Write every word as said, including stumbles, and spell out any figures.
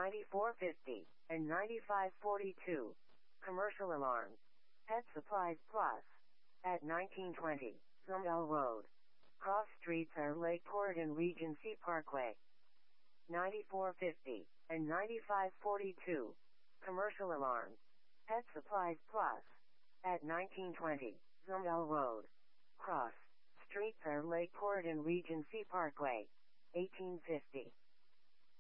ninety-four fifty, and ninety-five forty-two. Commercial alarms. Pet Supplies Plus. At nineteen twenty, Zumwell Road. Cross streets are Lakeport and Regency Parkway. ninety-four fifty, and ninety-five forty-two. Commercial alarms. Pet Supplies Plus. At nineteen twenty, Zumwell Road. Cross streets are Lakeport and Regency Parkway. eighteen fifty.